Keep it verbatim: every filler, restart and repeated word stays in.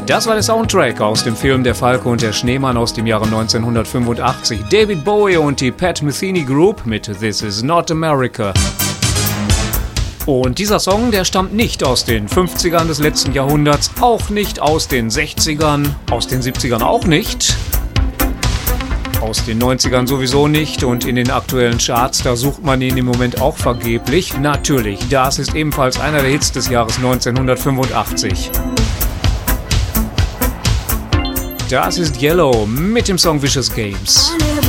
Das war der Soundtrack aus dem Film Der Falke und der Schneemann aus dem Jahre neunzehnhundertfünfundachtzig. David Bowie und die Pat Metheny Group mit This Is Not America. Und dieser Song, der stammt nicht aus den fünfzigern des letzten Jahrhunderts, auch nicht aus den sechzigern, aus den siebzigern auch nicht, aus den neunzigern sowieso nicht und in den aktuellen Charts, da sucht man ihn im Moment auch vergeblich. Natürlich, das ist ebenfalls einer der Hits des Jahres neunzehnhundertfünfundachtzig. Das ist Yellow mit dem Song Vicious Games.